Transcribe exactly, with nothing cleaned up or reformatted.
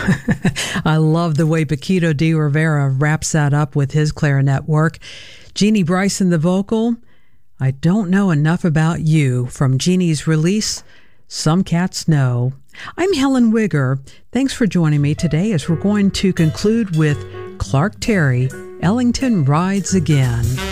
I love the way Paquito de Rivera wraps that up with his clarinet work. Jeannie Bryson, the vocal, I Don't Know Enough About You, from Jeannie's release, Some Cats Know. I'm Helen Wigger. Thanks for joining me today as we're going to conclude with Clark Terry, Ellington Rides Again.